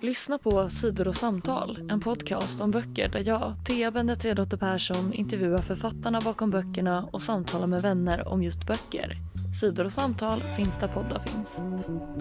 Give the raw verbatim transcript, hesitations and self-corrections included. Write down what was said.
Lyssna på Sidor och samtal, en podcast om böcker där jag, Thea Benedetto Persson, intervjuar författarna bakom böckerna och samtalar med vänner om just böcker. Sidor och samtal finns där poddar finns.